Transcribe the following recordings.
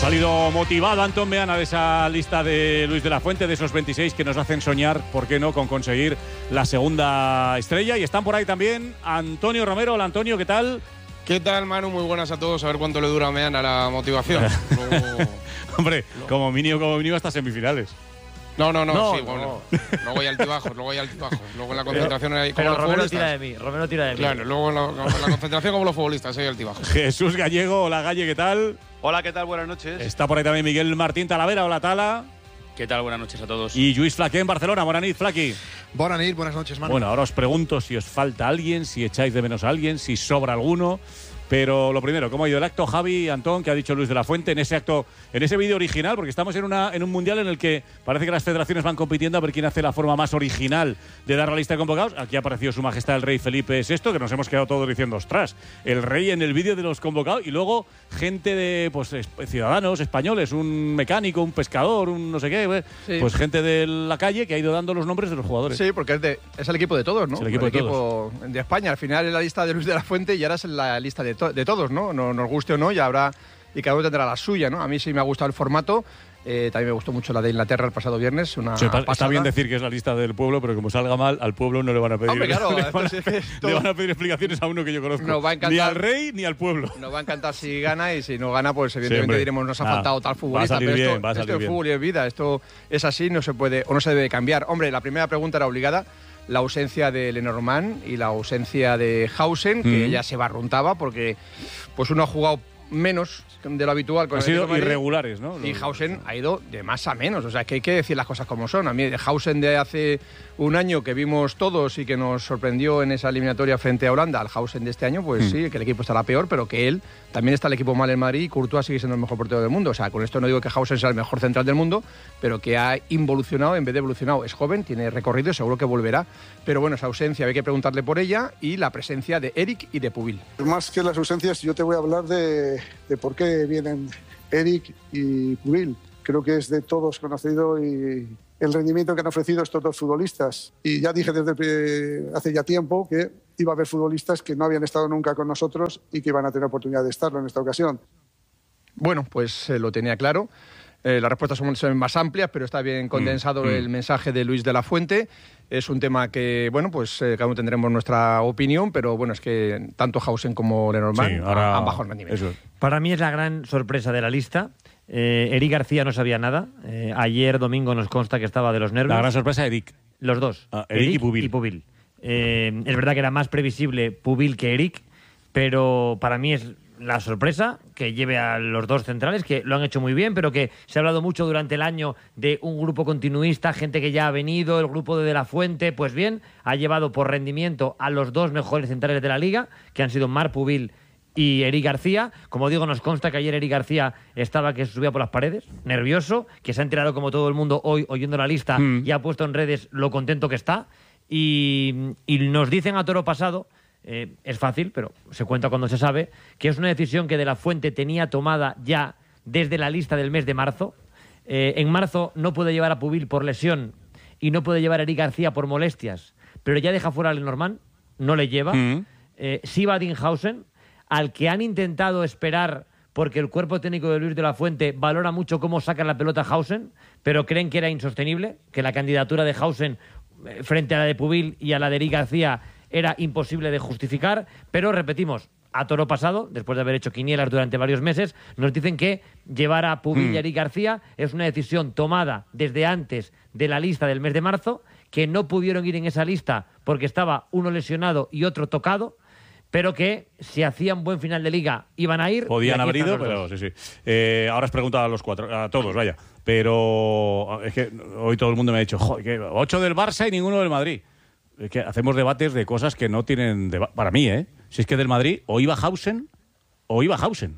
salido motivado Antón Meana de esa lista de Luis de la Fuente, de esos 26 que nos hacen soñar, ¿por qué no?, con conseguir la segunda estrella. Y están por ahí también Antonio Romero. Hola, Antonio, ¿qué tal? ¿Qué tal, Manu? Muy buenas a todos. A ver cuánto le dura a Meana la motivación. Hombre, como mínimo hasta semifinales. No, sí, bueno. Luego hay altibajos. Luego en la concentración hay como pero los Romero futbolistas. tira de mí. Claro, luego en la concentración como los futbolistas hay altibajos. Jesús Gallego, hola Galle, ¿qué tal? Hola, ¿qué tal? Buenas noches. Está por ahí también Miguel Martín Talavera, hola Tala. ¿Qué tal? Buenas noches a todos. Y Lluís Flaqué en Barcelona, buenas noches, Flaqui. Buenas noches, Manu. Bueno, ahora os pregunto si os falta alguien, si echáis de menos a alguien, si sobra alguno. Pero lo primero, ¿cómo ha ido el acto, Javi, Antón, que ha dicho Luis de la Fuente en ese acto, en ese vídeo original? Porque estamos en un mundial en el que parece que las federaciones van compitiendo a ver quién hace la forma más original de dar la lista de convocados. Aquí ha aparecido Su Majestad el Rey Felipe VI, que nos hemos quedado todos diciendo, ostras, el rey en el vídeo de los convocados. Y luego gente de, pues, ciudadanos españoles, un mecánico, un pescador, un no sé qué, sí. Pues gente de la calle que ha ido dando los nombres de los jugadores. Sí, porque es el equipo de todos, ¿no? Es el equipo de España. Al final es la lista de Luis de la Fuente y ahora es la lista de todos, ¿no? Nos guste o no, y cada uno tendrá la suya, ¿no? A mí sí me ha gustado el formato. También me gustó mucho la de Inglaterra el pasado viernes. Está bien decir que es la lista del pueblo, pero como salga mal, al pueblo no le van a pedir. Hombre, claro, le van a pedir explicaciones a uno que yo conozco. Nos va a encantar, ni al rey ni al pueblo. Nos va a encantar si gana, y si no gana, pues evidentemente diremos nos ha faltado tal futbolista. Pero esto es fútbol y es vida, esto es así, no se puede o no se debe cambiar. Hombre, la primera pregunta era obligada. La ausencia de Lenormand y la ausencia de Hausen, que ya se barruntaba porque pues uno ha jugado menos de lo habitual con han sido irregulares, ¿no? Y Hausen ha ido de más a menos, o sea, que hay que decir las cosas como son. A mí Hausen de hace un año que vimos todos y que nos sorprendió en esa eliminatoria frente a Holanda, al Hausen de este año, pues sí, que el equipo estará peor, pero que él también está el equipo mal en Madrid y Courtois sigue siendo el mejor portero del mundo. O sea, con esto no digo que Hausen sea el mejor central del mundo, pero que ha involucionado en vez de evolucionado. Es joven, tiene recorrido y seguro que volverá, pero bueno, esa ausencia hay que preguntarle por ella, y la presencia de Eric y de Pubil. Más que las ausencias, yo te voy a hablar de por qué vienen Eric y Pubil. Creo que es de todos conocido y el rendimiento que han ofrecido estos dos futbolistas. Y ya dije desde hace ya tiempo que iba a haber futbolistas que no habían estado nunca con nosotros y que iban a tener oportunidad de estarlo en esta ocasión. Bueno, pues lo tenía claro. Las respuestas son más amplias, pero está bien condensado el mensaje de Luis de la Fuente. Es un tema que, bueno, pues cada uno tendremos nuestra opinión, pero bueno, es que tanto Hausen como Lenormand han bajado el rendimiento. Para mí es la gran sorpresa de la lista. Eric García no sabía nada. Ayer domingo nos consta que estaba de los nervios. La gran sorpresa, Eric. Los dos. Eric y Pubil. Es verdad que era más previsible Pubil que Eric, pero para mí es la sorpresa que lleve a los dos centrales, que lo han hecho muy bien, pero que se ha hablado mucho durante el año de un grupo continuista, gente que ya ha venido, el grupo de la Fuente. Pues bien, ha llevado por rendimiento a los dos mejores centrales de la Liga, que han sido Marc Pubil y Eric García. Como digo, nos consta que ayer Eric García estaba que se subía por las paredes, nervioso, que se ha enterado como todo el mundo hoy oyendo la lista y ha puesto en redes lo contento que está. Y nos dicen a toro pasado, es fácil, pero se cuenta cuando se sabe, que es una decisión que de la Fuente tenía tomada ya desde la lista del mes de marzo. En marzo no puede llevar a Pubil por lesión y no puede llevar a Eric García por molestias, pero ya deja fuera a Lenormand, no le lleva. Sí va a Dinhausen, al que han intentado esperar porque el cuerpo técnico de Luis de la Fuente valora mucho cómo saca la pelota Hausen, pero creen que era insostenible, que la candidatura de Hausen frente a la de Pubil y a la de Eric García era imposible de justificar. Pero repetimos, a toro pasado, después de haber hecho quinielas durante varios meses, nos dicen que llevar a Pubil y a Eric García es una decisión tomada desde antes de la lista del mes de marzo, que no pudieron ir en esa lista porque estaba uno lesionado y otro tocado, pero que si hacían buen final de liga iban a ir. Podían haber ido, pero sí. Ahora os pregunto a los cuatro, a todos, vaya. Pero es que hoy todo el mundo me ha dicho, joder, que 8 del Barça y ninguno del Madrid. Es que hacemos debates de cosas que no tienen para mí, si es que del Madrid o iba Hausen o iba Hausen.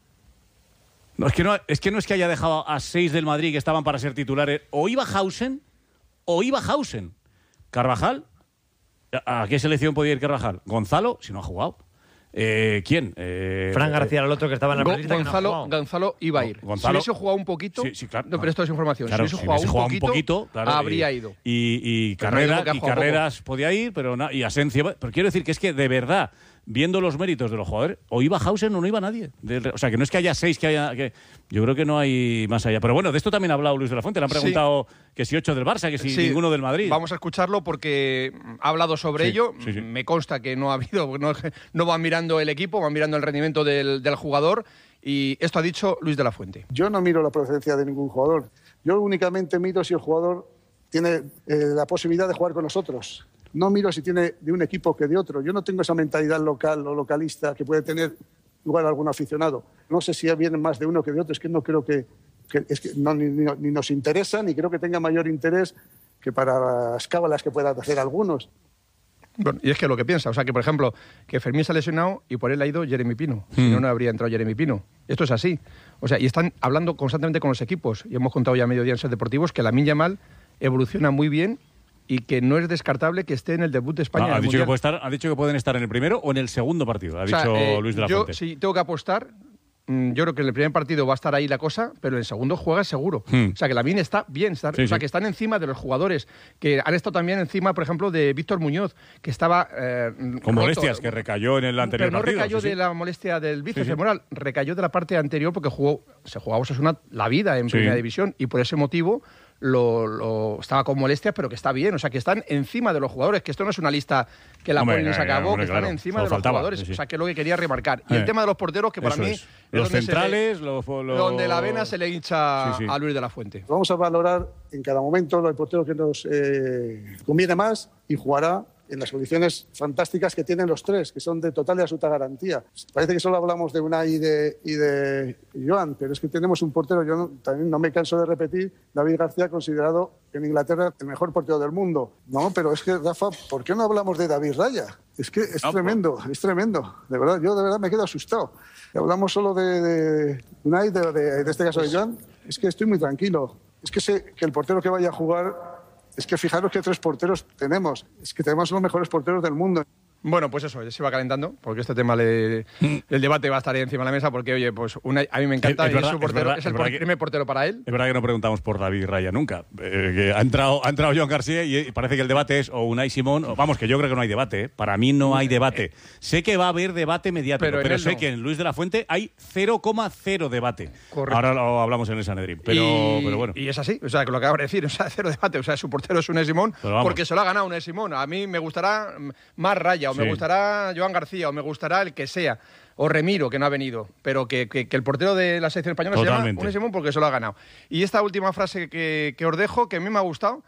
No, es que no es que haya dejado a 6 del Madrid que estaban para ser titulares. O iba Hausen o iba Hausen. Carvajal, ¿a qué selección podía ir Carvajal? Gonzalo, si no ha jugado. ¿Quién? Fran García, el otro que estaba en la lista. Gonzalo iba a ir. Gonzalo, si hubiese jugado un poquito, sí, claro, no, pero esto es información. Claro, si hubiese jugado un poquito, claro, habría ido. Y Carreras podía ir, pero y Asencio. Pero quiero decir que es que de verdad viendo los méritos de los jugadores, o iba Hausen o no iba nadie. O sea, que no es que haya 6, yo creo que no hay más allá. Pero bueno, de esto también ha hablado Luis de la Fuente. Le han preguntado que si 8 del Barça, que si ninguno del Madrid. Vamos a escucharlo porque ha hablado sobre ello. Sí. Me consta que no ha habido, no van mirando el equipo, van mirando el rendimiento del jugador. Y esto ha dicho Luis de la Fuente. Yo no miro la procedencia de ningún jugador. Yo únicamente miro si el jugador tiene la posibilidad de jugar con nosotros. No miro si tiene de un equipo que de otro. Yo no tengo esa mentalidad local o localista que puede tener igual algún aficionado. No sé si vienen más de uno que de otro. Es que no creo que ni nos interesa, ni creo que tenga mayor interés que para las cábalas que puedan hacer algunos. Bueno, y es que lo que piensa, o sea, que por ejemplo, que Fermín se ha lesionado y por él ha ido Jeremy Pino. Si no, no habría entrado Jeremy Pino. Esto es así. O sea, y están hablando constantemente con los equipos. Y hemos contado ya a mediodía en Ser Deportivos que Lamine Yamal evoluciona muy bien y que no es descartable que esté en el debut de España. Ha dicho que pueden estar en el primero o en el segundo partido, dicho Luis de la Fuente. Yo sí tengo que apostar. Yo creo que en el primer partido va a estar ahí la cosa, pero en el segundo juega seguro. O sea, que Lamine está bien, que están encima de los jugadores, que han estado también encima, por ejemplo, de Víctor Muñoz, que estaba con molestias, que recayó en el anterior partido. Pero no recayó de la molestia del bíceps femoral, recayó de la parte anterior porque se jugaba Osasuna la vida en Primera División y por ese motivo estaba con molestias, pero que está bien. O sea, que están encima de los jugadores, que esto no es una lista que la ponen y se acabó, que están encima de los jugadores. O sea, que es lo que quería remarcar. Y el tema de los porteros, que para mí es los centrales, donde la vena se le hincha a Luis de la Fuente. Vamos a valorar en cada momento el portero que nos conviene más y jugará en las condiciones fantásticas que tienen los tres, que son de total y absoluta garantía. Parece que solo hablamos de Unai y de Joan, pero es que tenemos un portero, yo también no me canso de repetir, David García, considerado en Inglaterra el mejor portero del mundo. No, pero es que, Rafa, ¿por qué no hablamos de David Raya? Es que es tremendo, es tremendo. De verdad, yo de verdad me quedo asustado. Hablamos solo de Unai, de este caso de Joan, es que estoy muy tranquilo. Es que sé que el portero que vaya a jugar... Es que fijaros que 3 porteros tenemos. Es que tenemos los mejores porteros del mundo. Bueno, pues eso, ya se va calentando, porque este tema el debate va a estar ahí encima de la mesa, porque, oye, pues a mí me encanta, es el primer portero para él. Es verdad que no preguntamos por David Raya nunca. Que ha entrado Joan García y parece que el debate es o Unai Simón, vamos, que yo creo que no hay debate. Para mí no hay debate. Sé que va a haber debate mediático, pero sé que en Luis de la Fuente hay 0,0 debate. Correcto. Ahora lo hablamos en el Sanedrín, pero bueno. Y es así, o sea, que lo acabo de decir, o sea, 0 debate. O sea, su portero es Unai Simón, porque se lo ha ganado Unai Simón. A mí me gustará más Raya, o me gustará Joan García, o me gustará el que sea, o Remiro, que no ha venido, pero que el portero de la selección española se llama Unai Simón porque se lo ha ganado. Y esta última frase que os dejo, que a mí me ha gustado.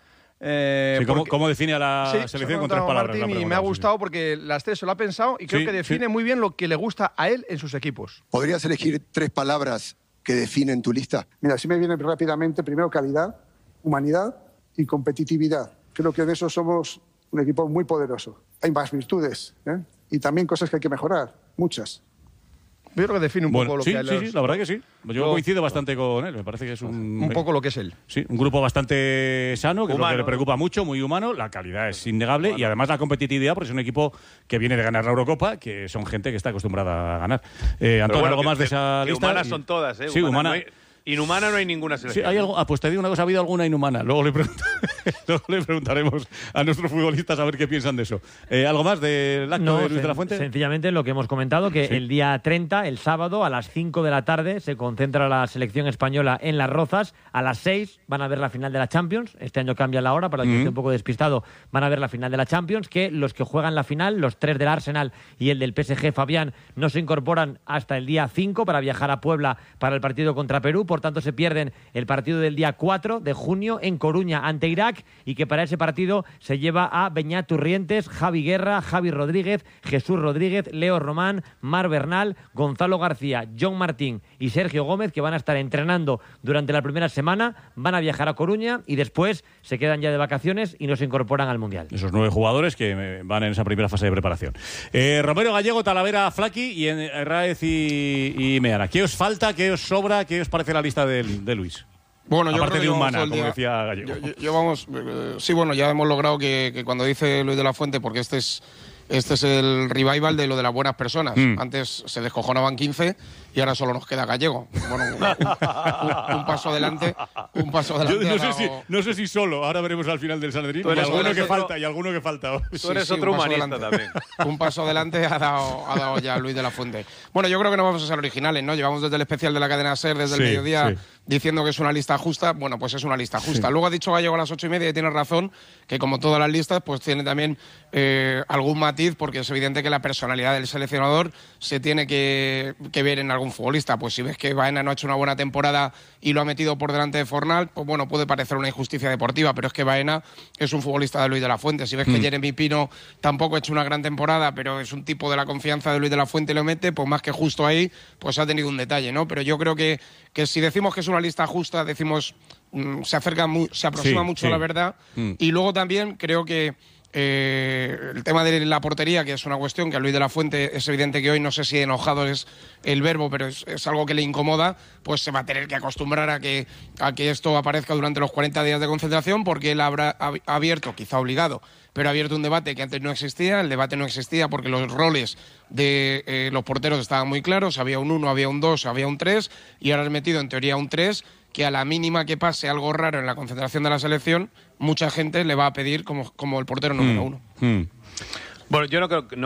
¿Cómo define a la selección con 3 palabras? Martín, y me ha gustado porque las 3 se lo ha pensado y creo que define muy bien lo que le gusta a él en sus equipos. ¿Podrías elegir 3 palabras que definen tu lista? Mira, si me viene rápidamente, primero calidad, humanidad y competitividad. Creo que de eso somos un equipo muy poderoso. Hay más virtudes, y también cosas que hay que mejorar, muchas. Yo creo que define un poco lo que es. Sí, la verdad que sí. Yo coincido bastante con él. Me parece que es un poco lo que es él. Sí, un grupo bastante sano, que es lo que le preocupa mucho, muy humano. La calidad es innegable y además la competitividad, porque es un equipo que viene de ganar la Eurocopa, que son gente que está acostumbrada a ganar. Antonio, algo más de esa lista. Humanas son todas, ¿eh? Sí, humanas. Inhumana no hay ninguna selección. Sí, hay algo, pues te digo una cosa, ha habido alguna inhumana. Luego le preguntaremos a nuestros futbolistas a ver qué piensan de eso. ¿Algo más del acto de Luis de la Fuente? Sencillamente lo que hemos comentado, que el día 30, el sábado, a las 5 de la tarde, se concentra la selección española en Las Rozas. A las 6 van a ver la final de la Champions. Este año cambia la hora, para el que esté un poco despistado, van a ver la final de la Champions, que los que juegan la final, los 3 del Arsenal y el del PSG, Fabián, no se incorporan hasta el día 5 para viajar a Puebla para el partido contra Perú. Por tanto, se pierden el partido del día 4 de junio en Coruña ante Irak, y que para ese partido se lleva a Beñat Turrientes, Javi Guerra, Javi Rodríguez, Jesús Rodríguez, Leo Román, Mar Bernal, Gonzalo García, John Martín y Sergio Gómez, que van a estar entrenando durante la primera semana, van a viajar a Coruña y después se quedan ya de vacaciones y no se incorporan al Mundial. Esos 9 jugadores que van en esa primera fase de preparación. Romero, Gallego, Talavera, Flaqui y Herráez y Meana. ¿Qué os falta? ¿Qué os sobra? ¿Qué os parece la lista de Luis? Bueno, yo aparte creo que de humana, como decía Gallego. Sí, bueno, ya hemos logrado que cuando dice Luis de la Fuente, porque este es este es el revival de lo de las buenas personas. Antes se descojonaban 15 y ahora solo nos queda Gallego. Bueno, un paso adelante. Yo no sé si solo, ahora veremos al final del Sanedrín, y alguno que falta. Tú eres otro humanista también. Un paso adelante ha dado ya Luis de la Fuente. Bueno, yo creo que no vamos a ser originales, ¿no? Llevamos desde el especial de la cadena SER, desde el mediodía, diciendo que es una lista justa. Bueno, pues es una lista justa. Luego ha dicho Gallego a las 8:30 y tiene razón, que como todas las listas, pues tiene también algún matiz, porque es evidente que la personalidad del seleccionador se tiene que ver en algún futbolista. Pues si ves que Baena no ha hecho una buena temporada y lo ha metido por delante de Fornal, pues bueno, puede parecer una injusticia deportiva, pero es que Baena es un futbolista de Luis de la Fuente. Si ves que Jeremy Pino tampoco ha hecho una gran temporada, pero es un tipo de la confianza de Luis de la Fuente y lo mete, pues más que justo ahí, pues ha tenido un detalle, ¿no? Pero yo creo que si decimos que es una lista justa, decimos se aproxima mucho a la verdad. Y luego también creo que el tema de la portería, que es una cuestión que a Luis de la Fuente es evidente que hoy, no sé si enojado es el verbo, pero es algo que le incomoda, pues se va a tener que acostumbrar a que esto aparezca durante los 40 días de concentración, porque él habrá abierto, quizá obligado, pero ha abierto un debate que antes no existía. El debate no existía porque los roles de los porteros estaban muy claros, había un 1, había un 2, había un 3, y ahora has metido en teoría un 3, que a la mínima que pase algo raro en la concentración de la selección, mucha gente le va a pedir como el portero número 1. Bueno, yo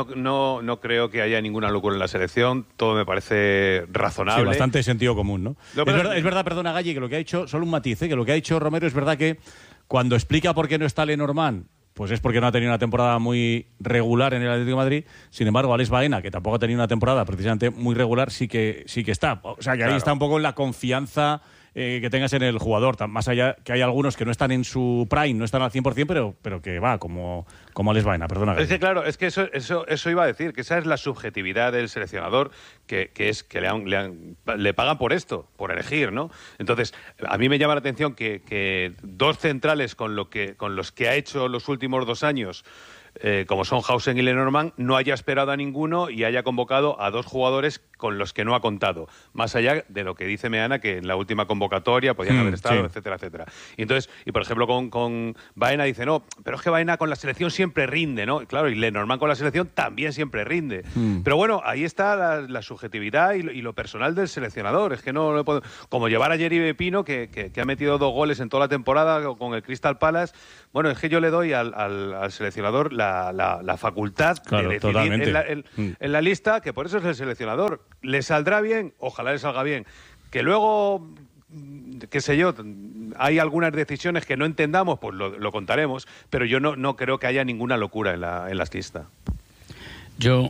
no creo que haya ninguna locura en la selección. Todo me parece razonable. Sí, bastante sentido común, ¿no? Es verdad, perdona, Galli, que lo que ha dicho, solo un matiz, que lo que ha dicho Romero es verdad que cuando explica por qué no está Lenormand, pues es porque no ha tenido una temporada muy regular en el Atlético de Madrid. Sin embargo, Alex Baena, que tampoco ha tenido una temporada precisamente muy regular, sí que está. O sea, que ahí está un poco en la confianza que tengas en el jugador, más allá que hay algunos que no están en su prime, no están al 100%, pero que va, como Alex Baena, perdona. Es que claro, es que eso iba a decir, que esa es la subjetividad del seleccionador, que es que le pagan por esto, por elegir, ¿no? Entonces, a mí me llama la atención que dos centrales con los que ha hecho los últimos 2 años, como son Hausen y Lenormand, no haya esperado a ninguno y haya convocado a 2 jugadores con los que no ha contado, más allá de lo que dice Meana, que en la última convocatoria podían haber estado, etcétera, etcétera. Y por ejemplo, con Baena dice, no, pero es que Baena con la selección siempre rinde, ¿no? Claro, y Lenormand con la selección también siempre rinde. Pero bueno, ahí está la subjetividad y lo personal del seleccionador. Es que no puedo... Como llevar a Jeremy Pino, que ha metido 2 goles en toda la temporada con el Crystal Palace. Bueno, es que yo le doy al seleccionador la facultad de decidir en la lista, que por eso es el seleccionador. ¿Le saldrá bien? Ojalá le salga bien. Que luego, qué sé yo, hay algunas decisiones que no entendamos, pues lo contaremos, pero yo no creo que haya ninguna locura en las listas. Yo,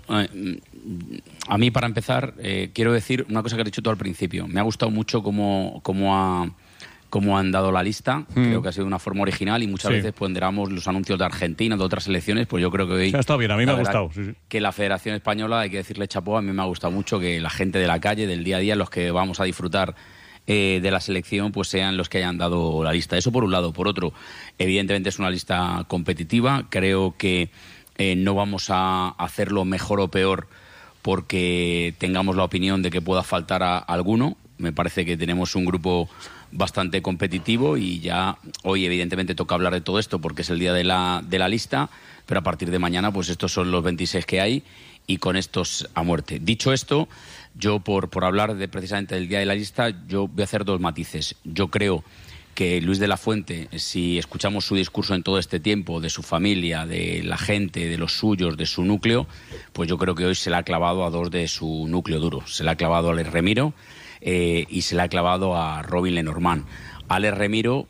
a mí, para empezar, quiero decir una cosa que has dicho tú al principio. Me ha gustado mucho cómo han dado la lista. Creo que ha sido de una forma original y muchas veces ponderamos los anuncios de Argentina, de otras selecciones. Pues yo creo que hoy... Ha estado bien, a mí me ha gustado. Que la Federación Española, hay que decirle chapó, a mí me ha gustado mucho que la gente de la calle, del día a día, los que vamos a disfrutar de la selección, pues sean los que hayan dado la lista. Eso por un lado. Por otro, evidentemente es una lista competitiva. Creo que no vamos a hacerlo mejor o peor porque tengamos la opinión de que pueda faltar a alguno. Me parece que tenemos un grupo bastante competitivo y ya hoy evidentemente toca hablar de todo esto porque es el día de la lista, pero a partir de mañana pues estos son los 26 que hay y con estos a muerte. Dicho esto, yo por hablar precisamente del día de la lista, yo voy a hacer 2 matices. Yo creo que Luis de la Fuente, si escuchamos su discurso en todo este tiempo, de su familia, de la gente, de los suyos, de su núcleo, pues yo creo que hoy se le ha clavado a 2 de su núcleo duro. Se le ha clavado a Alex Remiro y se le ha clavado a Robin Lenormand. Alex Remiro,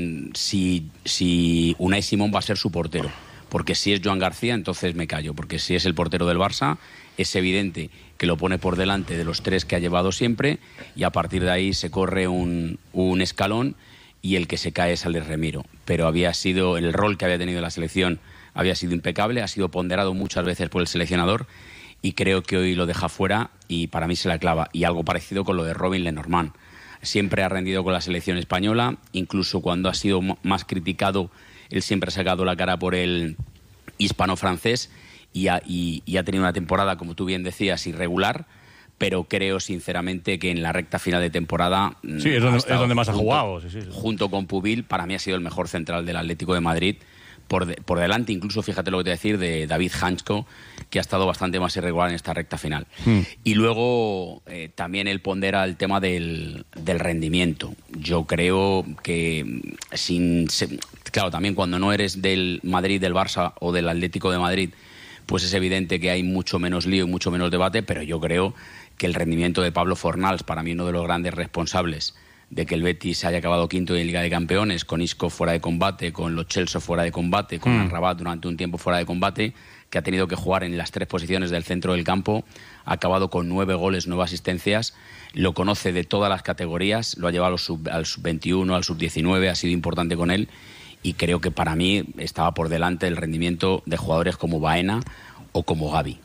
si Unai Simón va a ser su portero, porque si es Joan García, entonces me callo, porque si es el portero del Barça, es evidente que lo pone por delante de los 3 que ha llevado siempre y a partir de ahí se corre un escalón y el que se cae es Alex Remiro. Pero había sido el rol que había tenido en la selección, había sido impecable, ha sido ponderado muchas veces por el seleccionador y creo que hoy lo deja fuera y para mí se la clava. Y algo parecido con lo de Robin Lenormand. Siempre ha rendido con la selección española, incluso cuando ha sido más criticado, él siempre ha sacado la cara por el hispano-francés y ha tenido una temporada, como tú bien decías, irregular, pero creo sinceramente que en la recta final de temporada... Sí, es donde más ha jugado. Junto con Pubil, para mí ha sido el mejor central del Atlético de Madrid, por delante, incluso, fíjate lo que te voy a decir, de David Hansko, que ha estado bastante más irregular en esta recta final. Y luego también él pondera el tema del rendimiento. Yo creo que claro, también cuando no eres del Madrid, del Barça o del Atlético de Madrid, pues es evidente que hay mucho menos lío y mucho menos debate, pero yo creo que el rendimiento de Pablo Fornals, para mí uno de los grandes responsables de que el Betis se haya acabado quinto en Liga de Campeones, con Isco fuera de combate, con Lo Celso fuera de combate, con Amrabat durante un tiempo fuera de combate, que ha tenido que jugar en las 3 posiciones del centro del campo, ha acabado con 9 goles, 9 asistencias, lo conoce de todas las categorías, lo ha llevado al sub-21, al sub-19, ha sido importante con él, y creo que para mí estaba por delante el rendimiento de jugadores como Baena o como Gavi.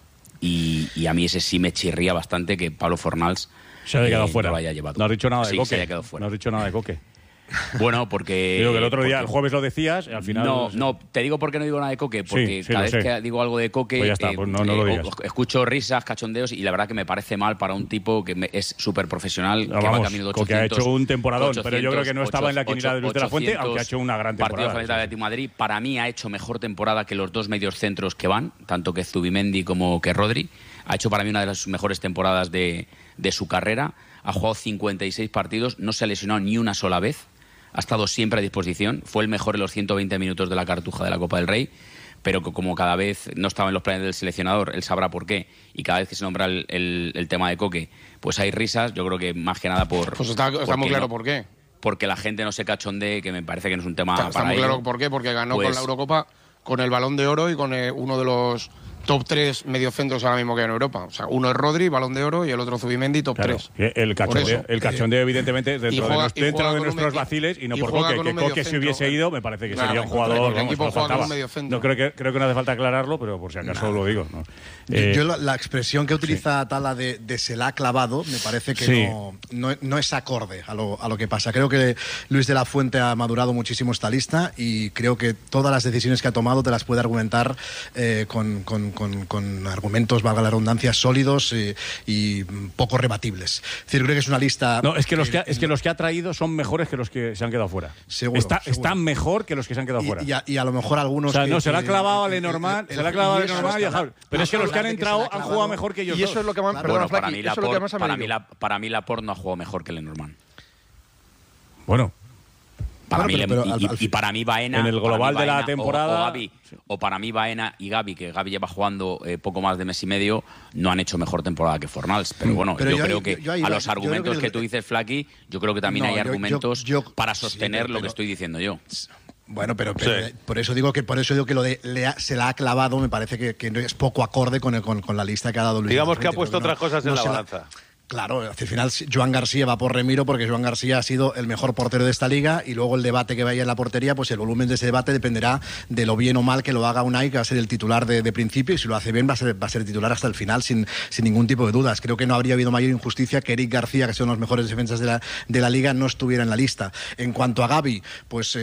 Y a mí ese sí me chirría bastante que Pablo Fornals se haya quedado fuera. No lo haya llevado. No has dicho nada de sí, Coque. Se haya quedado fuera. No has dicho nada de Coque. Bueno, porque... Digo que el otro día, el jueves lo decías, y al final... No, te digo por qué no digo nada de Coque, porque cada vez que digo algo de Coque, pues ya está, pues no lo digas. Escucho risas, cachondeos, y la verdad que me parece mal para un tipo que es súper profesional, que va camino de 800... Coque ha hecho un temporadón, pero yo creo que no estaba en la quiniela de Luis de la Fuente, aunque ha hecho una gran temporada. Partido de Atlético de Madrid, para mí ha hecho mejor temporada que los 2 mediocentros que van, tanto que Zubimendi como que Rodri. Ha hecho para mí una de las mejores temporadas de su carrera. Ha jugado 56 partidos, no se ha lesionado ni una sola vez. Ha estado siempre a disposición. Fue el mejor en los 120 minutos de la Cartuja de la Copa del Rey, pero que como cada vez no estaba en los planes del seleccionador, él sabrá por qué. Y cada vez que se nombra el tema de Coque, pues hay risas. Yo creo que más que nada por... Pues está muy claro por qué. Porque la gente no se cachondee, que me parece que no es un tema está muy claro por qué, porque ganó con la Eurocopa, con el Balón de Oro y con uno de los top 3 mediocentros ahora mismo que hay en Europa. O sea, uno es Rodri, Balón de Oro, y el otro Zubimendi, top 3. El cachondeo, evidentemente, dentro de nuestros vaciles, y no por Coque. Que Coque se hubiese ido, me parece que sería un jugador... El equipo juega con un mediocentro. No, creo que no hace falta aclararlo, pero por si acaso lo digo. ¿No? Yo la expresión que utiliza Tala de se la ha clavado, me parece que no es acorde a lo que pasa. Creo que Luis de la Fuente ha madurado muchísimo esta lista, y creo que todas las decisiones que ha tomado te las puede argumentar con argumentos, valga la redundancia, sólidos y poco rebatibles. Es decir, creo que es una lista... No, es que los que ha traído son mejores que los que se han quedado fuera. Seguro. Están mejor que los que se han quedado fuera. Y a lo mejor algunos... O sea, se la ha clavado a Lenormand, pero es que los que han entrado han jugado mejor que ellos. Y eso es lo que más... Bueno, para mí Laporte no ha jugado mejor que Lenormand. Bueno... Para mí Baena, en el global de la temporada, o para mí Baena y Gavi, que Gavi lleva jugando poco más de mes y medio, no han hecho mejor temporada que Fornals. Pero bueno, yo creo que a los argumentos que tú dices, Flaky, yo creo que también hay argumentos para sostener lo que estoy diciendo yo. Bueno, pero por eso digo que lo de se la ha clavado me parece que es poco acorde con la lista que ha dado Luis. Digamos que ha puesto otras cosas en la balanza. Claro, al final Joan García va por Remiro, porque Joan García ha sido el mejor portero de esta liga, y luego el debate que vaya en la portería, pues el volumen de ese debate dependerá de lo bien o mal que lo haga Unai, que va a ser el titular de principio, y si lo hace bien va a ser titular hasta el final sin ningún tipo de dudas. Creo que no habría habido mayor injusticia que Eric García, que son los mejores defensas de la liga, no estuviera en la lista. En cuanto a Gavi, pues...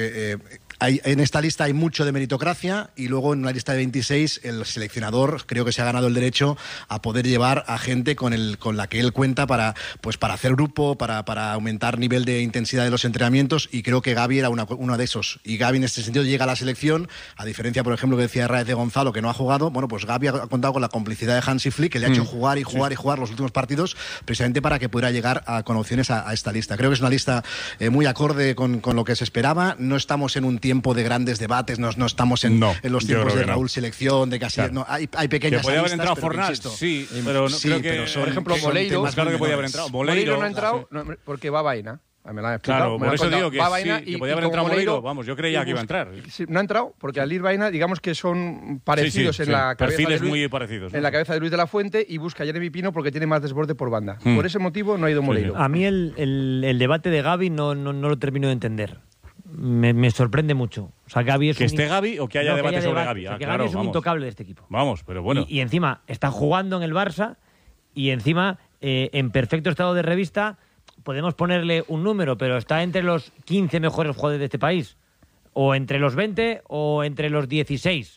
en esta lista hay mucho de meritocracia, y luego en la lista de 26 el seleccionador creo que se ha ganado el derecho a poder llevar a gente con la que él cuenta para hacer grupo, para aumentar nivel de intensidad de los entrenamientos, y creo que Gavi era uno de esos. Y Gavi en este sentido llega a la selección, a diferencia, por ejemplo, que decía Raez de Gonzalo, que no ha jugado. Bueno, pues Gavi ha contado con la complicidad de Hansi Flick, que le ha hecho jugar los últimos partidos, precisamente para que pudiera llegar con opciones a esta lista. Creo que es una lista muy acorde con lo que se esperaba. No estamos en un tiempo de grandes debates, no estamos en los tiempos de Raúl Selección, de Casillas. Claro. No, hay pequeñas que podía haber listas, entrado Fornals, sí, pero no, creo que, por ejemplo, Moleiro, más claro que podía haber entrado. Moleiro no ha entrado porque va Baena. Me la han explicado. Claro, por eso digo que podía haber entrado Moleiro. Vamos, yo creía que iba a entrar. Sí, no ha entrado porque al ir Baena, digamos que son parecidos en la cabeza perfiles de Luis, muy parecidos, ¿no? En la cabeza de Luis de la Fuente, y busca a Jeremy Pino porque tiene más desborde por banda. Por ese motivo no ha ido Moleiro. A mí el debate de Gavi no lo termino de entender. Me sorprende mucho. O sea, Gavi es que esté Gavi o que haya debate sobre Gavi. Porque Gavi es un intocable de este equipo. Vamos, pero bueno. Y encima está jugando en el Barça, y encima en perfecto estado de revista. Podemos ponerle un número, pero está entre los 15 mejores jugadores de este país, o entre los 20 o entre los 16.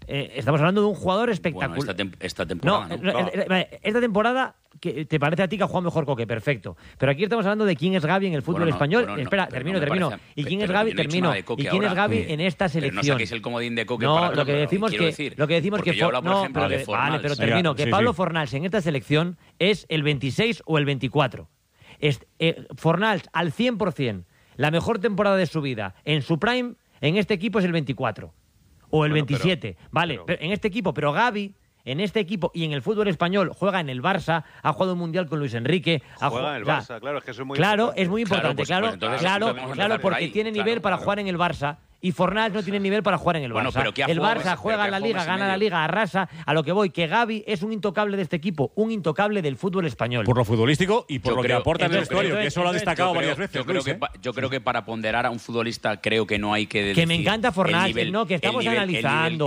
estamos hablando de un jugador espectacular. Bueno, esta temporada, ¿no? Esta temporada, que te parece a ti que ha jugado mejor Coque, perfecto. Pero aquí estamos hablando de quién es Gavi en el fútbol español. Espera, termino. ¿Y quién es Gavi? ¿Y quién es Gavi en esta selección? Pero no saquéis el comodín de Coque no, para lo que decimos que yo hablo, por ejemplo, de Fornals. Vale, pero termino. Que Pablo Fornals en esta selección es el 26 o el 24. Fornals al 100%, la mejor temporada de su vida en su prime en este equipo es el 24 o el 27. Pero en este equipo, pero Gavi en este equipo y en el fútbol español juega en el Barça, ha jugado un mundial con Luis Enrique. Juega en el Barça, claro, es que eso es muy claro, importante. es muy importante, claro, porque tiene nivel para jugar en el Barça. Y Fornals no tiene nivel para jugar en el Barça. El Barça juega en la Liga, gana la Liga, arrasa. A lo que voy, que Gavi es un intocable de este equipo, un intocable del fútbol español. Por lo futbolístico y por lo que aporta en el vestuario, que eso lo ha destacado varias veces. Yo creo que para ponderar a un futbolista creo que no hay que decir... Que me encanta Fornals, que estamos analizando.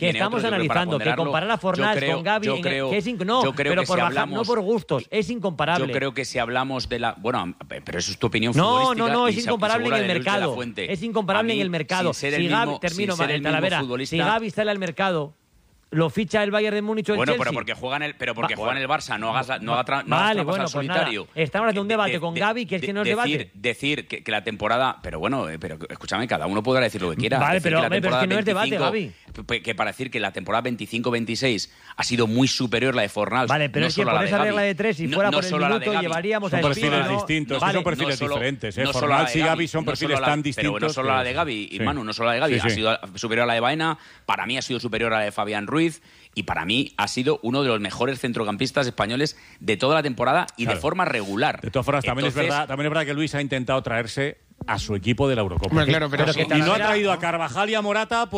Que comparar a Fornals con Gavi... No por gustos, es incomparable. Yo creo que si hablamos de la... Bueno, pero eso es tu opinión futbolística. No, es incomparable en el mercado. Es incomparable en el mercado. Si Gavi sale al mercado, lo ficha el Bayern de Múnich o el Chelsea. Pero porque juega en el Barça, no hagas al solitario. Nada. Estamos haciendo un debate con Gavi, que es que no es debate. Decir que la temporada... Pero escúchame, cada uno podrá decir lo que quiera. Vale, pero es que no es debate, Gavi. Que para decir que la temporada 25-26 ha sido muy superior la de Fornals. Vale, pero es que por esa regla de 3, si fuera por el minuto, llevaríamos a Espino. Son perfiles distintos, son perfiles diferentes. Fornals y Gavi son perfiles tan distintos. Pero no solo la de Gavi, y Manu, no solo la de Gavi. Ha sido superior a la de Baena, para mí ha sido superior a la de Fabián Ruiz, y para mí ha sido uno de los mejores centrocampistas españoles de toda la temporada y de forma regular. De todas formas, también es verdad que Luis ha intentado traerse a su equipo de la Eurocopa. Y no ha traído a Carvajal y a Morata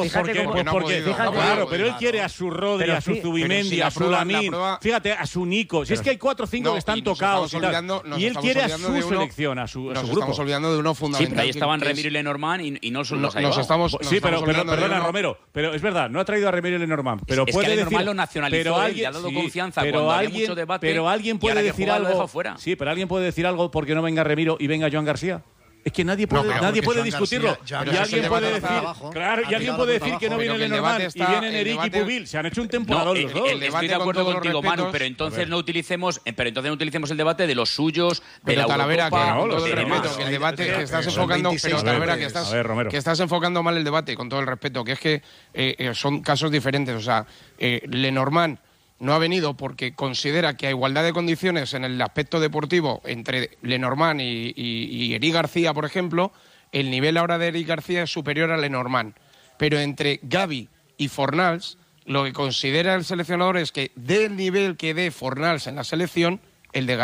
pero él quiere a su Rodri, a su Zubimendi, a su Lamine, fíjate, a su Nico. Si es que hay 4 o 5 que están tocados y él quiere a su selección, a su grupo. Nos estamos olvidando de uno fundamental. Sí, pero ahí estaban Remiro y Lenormand y no solo los ha llevado. Pero perdona, Romero, pero es verdad, no ha traído a Remiro y Lenormand, pero puede decir... Lenormand lo nacionalizó, le ha dado confianza cuando había mucho debate. Pero alguien puede decir algo... Sí, pero alguien puede decir algo porque no venga Remiro y venga Joan García. Es que nadie puede discutirlo. Y alguien puede decir que no viene Lenormand y vienen Eric y Pubil. Se han hecho un temporadón los dos. Estoy de acuerdo contigo, Manu, pero entonces no utilicemos el debate de los suyos, de la Eurocopa, con todo el respeto, que el debate que estás enfocando, pero Talavera, que estás enfocando mal el debate, con todo el respeto, que es que son casos diferentes. O sea, Lenormand no ha venido porque considera que a igualdad de condiciones en el aspecto deportivo entre Lenormand y Eric García, por ejemplo, el nivel ahora de Eric García es superior a Lenormand. Pero entre Gavi y Fornals, lo que considera el seleccionador es que del nivel que dé Fornals en la selección, el de